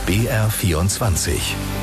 BR24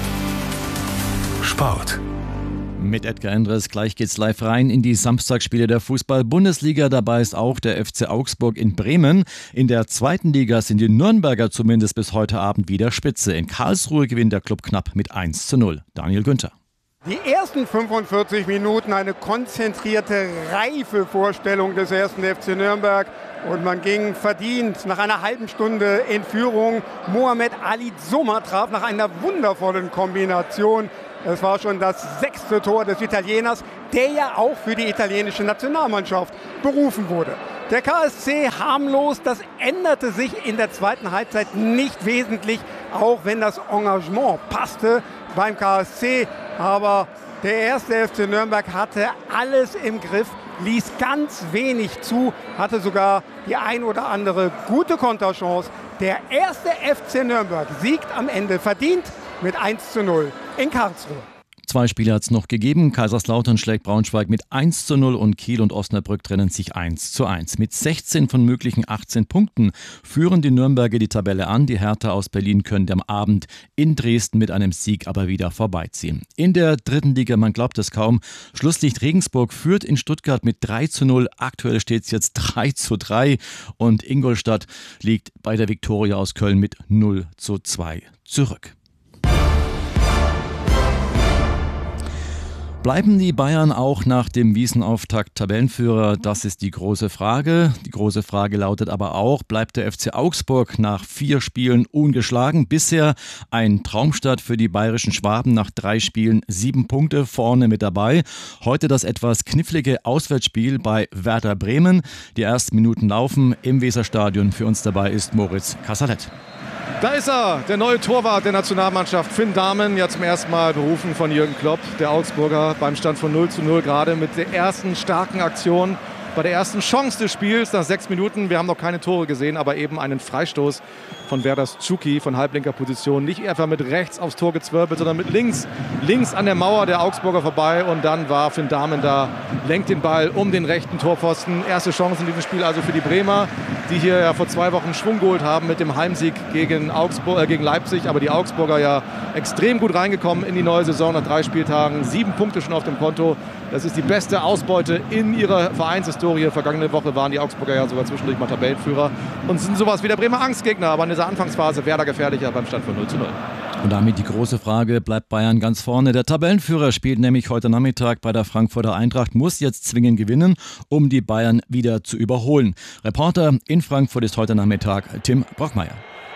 Sport. Mit Edgar Endres, gleich geht's live rein in die Samstagsspiele der Fußball-Bundesliga. Dabei ist auch der FC Augsburg in Bremen. In der zweiten Liga sind die Nürnberger zumindest bis heute Abend wieder Spitze. In Karlsruhe gewinnt der Club knapp mit 1:0. Daniel Günther. Die ersten 45 Minuten eine konzentrierte, reife Vorstellung des ersten FC Nürnberg. Und man ging verdient nach einer halben Stunde in Führung. Mohamed Ali Zuma traf nach einer wundervollen Kombination. Es war schon das 6. Tor des Italieners, der ja auch für die italienische Nationalmannschaft berufen wurde. Der KSC harmlos, das änderte sich in der zweiten Halbzeit nicht wesentlich, auch wenn das Engagement passte beim KSC. Aber der erste FC Nürnberg hatte alles im Griff, ließ ganz wenig zu, hatte sogar die ein oder andere gute Konterchance. Der erste FC Nürnberg siegt am Ende verdient mit 1:0 in Karlsruhe. 2 Spiele hat es noch gegeben. Kaiserslautern schlägt Braunschweig mit 1:0 und Kiel und Osnabrück trennen sich 1:1. Mit 16 von möglichen 18 Punkten führen die Nürnberger die Tabelle an. Die Hertha aus Berlin könnte am Abend in Dresden mit einem Sieg aber wieder vorbeiziehen. In der dritten Liga, man glaubt es kaum, Schlusslicht Regensburg führt in Stuttgart mit 3:0. Aktuell steht es jetzt 3:3 und Ingolstadt liegt bei der Viktoria aus Köln mit 0:2 zurück. Bleiben die Bayern auch nach dem Wiesenauftakt Tabellenführer? Das ist die große Frage. Die große Frage lautet aber auch, bleibt der FC Augsburg nach 4 Spielen ungeschlagen? Bisher ein Traumstart für die bayerischen Schwaben, nach 3 Spielen 7 Punkte vorne mit dabei. Heute das etwas knifflige Auswärtsspiel bei Werder Bremen. Die ersten Minuten laufen im Weserstadion. Für uns dabei ist Moritz Kassalet. Da ist er, der neue Torwart der Nationalmannschaft, Finn Dahmen, ja zum ersten Mal berufen von Jürgen Klopp, der Augsburger, beim Stand von 0:0 gerade mit der ersten starken Aktion. Bei der ersten Chance des Spiels nach 6 Minuten, wir haben noch keine Tore gesehen, aber eben einen Freistoß von Werders Tschuki von halblinker Position. Nicht einfach mit rechts aufs Tor gezwirbelt, sondern mit links an der Mauer der Augsburger vorbei. Und dann war Finn Dahmen da, lenkt den Ball um den rechten Torpfosten. Erste Chance in diesem Spiel also für die Bremer, die hier ja vor 2 Wochen Schwung geholt haben mit dem Heimsieg gegen Leipzig. Aber die Augsburger ja extrem gut reingekommen in die neue Saison nach 3 Spieltagen. 7 Punkte schon auf dem Konto. Das ist die beste Ausbeute in ihrer Vereinshistorie. Vergangene Woche waren die Augsburger ja sogar zwischendurch mal Tabellenführer und sind sowas wie der Bremer Angstgegner. Aber in dieser Anfangsphase Werder gefährlicher beim Stand von 0:0. Und damit die große Frage, bleibt Bayern ganz vorne? Der Tabellenführer spielt nämlich heute Nachmittag bei der Frankfurter Eintracht, muss jetzt zwingend gewinnen, um die Bayern wieder zu überholen. Reporter in Frankfurt ist heute Nachmittag Tim Brockmeier.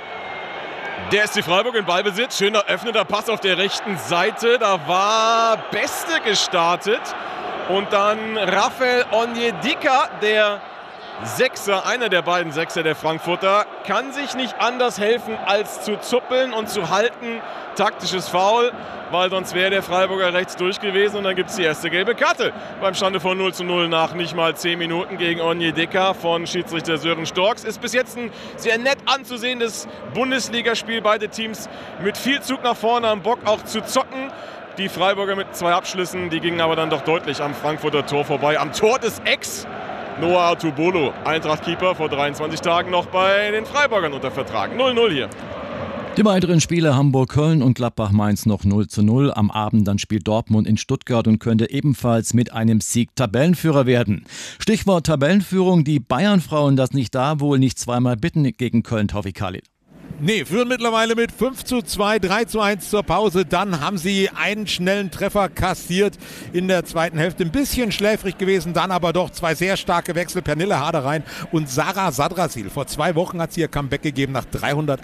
Der SC Freiburg in Ballbesitz, schöner öffneter Pass auf der rechten Seite, da war Beste gestartet und dann Rafael Onyedika, der Sechser, einer der beiden Sechser der Frankfurter, kann sich nicht anders helfen als zu zuppeln und zu halten. Taktisches Foul, weil sonst wäre der Freiburger rechts durch gewesen und dann gibt es die erste gelbe Karte. Beim Stande von 0:0 nach nicht mal 10 Minuten gegen Onyedika von Schiedsrichter Sören Storks. Ist bis jetzt ein sehr nett anzusehendes Bundesligaspiel. Beide Teams mit viel Zug nach vorne, am Bock auch zu zocken. Die Freiburger mit 2 Abschlüssen, die gingen aber dann doch deutlich am Frankfurter Tor vorbei. Am Tor des Ex Noah Atubolo, Eintracht-Keeper, vor 23 Tagen noch bei den Freiburgern unter Vertrag. 0:0 hier. Die weiteren Spiele Hamburg-Köln und Gladbach-Mainz noch 0:0. Am Abend dann spielt Dortmund in Stuttgart und könnte ebenfalls mit einem Sieg Tabellenführer werden. Stichwort Tabellenführung, die Bayern-Frauen das nicht da wohl nicht zweimal bitten gegen Köln, Tawfik Khalid. Nee, führen mittlerweile mit 5:2, 3:1 zur Pause. Dann haben sie einen schnellen Treffer kassiert in der zweiten Hälfte. Ein bisschen schläfrig gewesen, dann aber doch 2 sehr starke Wechsel. Pernille Harder-Rein und Sarah Sadrasil. Vor 2 Wochen hat sie ihr Comeback gegeben nach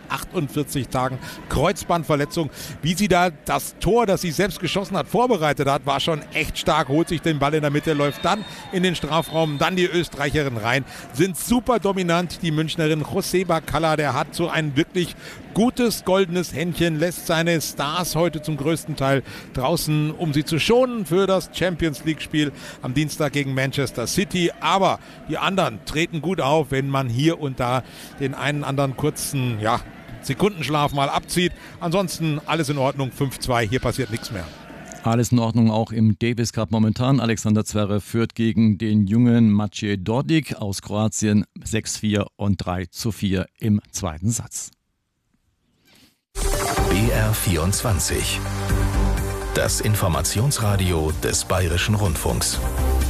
348 Tagen Kreuzbandverletzung. Wie sie da das Tor, das sie selbst geschossen hat, vorbereitet hat, war schon echt stark. Holt sich den Ball in der Mitte, läuft dann in den Strafraum. Dann die Österreicherin rein. Sind super dominant, die Münchnerin Joseba Kalla. Der hat so ein wirklich gutes goldenes Händchen, lässt seine Stars heute zum größten Teil draußen, um sie zu schonen für das Champions-League-Spiel am Dienstag gegen Manchester City. Aber die anderen treten gut auf, wenn man hier und da den einen anderen kurzen Sekundenschlaf mal abzieht. Ansonsten alles in Ordnung, 5:2, hier passiert nichts mehr. Alles in Ordnung auch im Davis Cup momentan. Alexander Zverev führt gegen den jungen Maciej Dordik aus Kroatien 6:4 und 3:4 im zweiten Satz. BR24. Das Informationsradio des Bayerischen Rundfunks.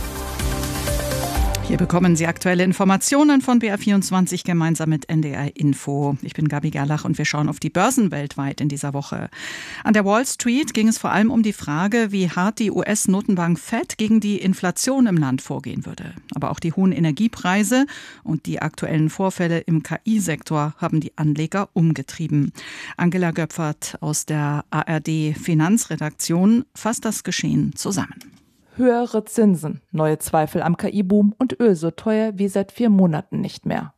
Hier bekommen Sie aktuelle Informationen von BR24 gemeinsam mit NDR Info. Ich bin Gabi Gerlach und wir schauen auf die Börsen weltweit in dieser Woche. An der Wall Street ging es vor allem um die Frage, wie hart die US-Notenbank Fed gegen die Inflation im Land vorgehen würde. Aber auch die hohen Energiepreise und die aktuellen Vorfälle im KI-Sektor haben die Anleger umgetrieben. Angela Göpfert aus der ARD-Finanzredaktion fasst das Geschehen zusammen. Höhere Zinsen, neue Zweifel am KI-Boom und Öl so teuer wie seit 4 Monaten nicht mehr.